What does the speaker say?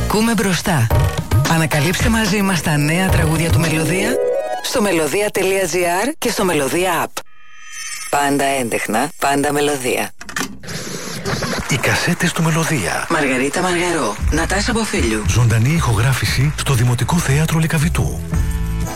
Ακούμε μπροστά. Ανακαλύψτε μαζί μας τα νέα τραγούδια του Μελωδία στο melodia.gr και στο Melodia App. Πάντα έντεχνα, πάντα Μελωδία. Οι κασέτες του Μελωδία. Μαργαρίτα Μαργαρό, Νατάσα Μποφίλιου. Ζωντανή ηχογράφηση στο Δημοτικό Θέατρο Λυκαβητού.